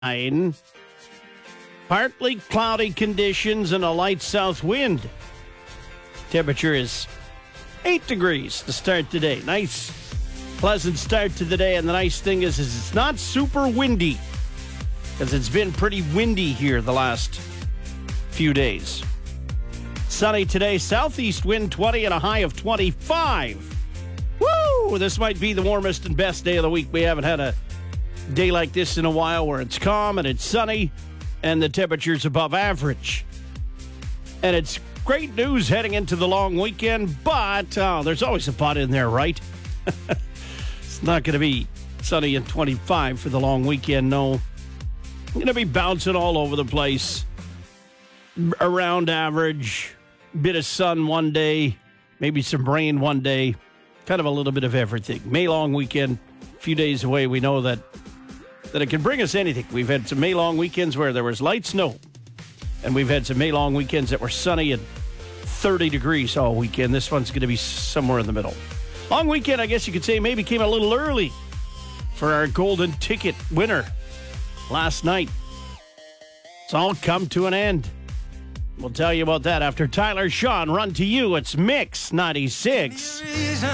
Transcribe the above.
Partly cloudy conditions and a light south wind. Temperature is 8 degrees to start today. Nice, pleasant start to the day. And the nice thing is it's not super windy, because it's been pretty windy here the last few days. Sunny today, southeast wind 20 and a high of 25. Woo! This might be the warmest and best day of the week. We haven't had a day like this in a while, where it's calm and it's sunny and the temperature's above average. And it's great news heading into the long weekend, but there's always a but in there, right? It's not going to be sunny and 25 for the long weekend, no. Going to be bouncing all over the place. Around average, bit of sun one day, maybe some rain one day, kind of a little bit of everything. May long weekend, a few days away. We know that it can bring us anything. We've had some May long weekends where there was light snow, and we've had some May long weekends that were sunny and 30 degrees all weekend. This one's going to be somewhere in the middle. Long weekend, I guess you could say, maybe came a little early for our golden ticket winner last night. It's all come to an end. We'll tell you about that after Tyler Shawn. Run to You. It's Mix 96.